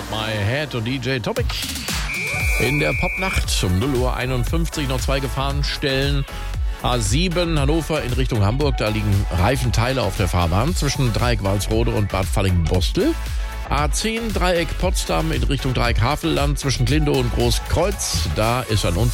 My Head und DJ Topic. In der Popnacht um 0:51 Uhr noch 2 Gefahrenstellen. A7 Hannover in Richtung Hamburg, da liegen Reifenteile auf der Fahrbahn zwischen Dreieck Walsrode und Bad Falling-Bostel. A10 Dreieck Potsdam in Richtung Dreieck Havelland zwischen Glindow und Großkreuz, da ist ein Unfall.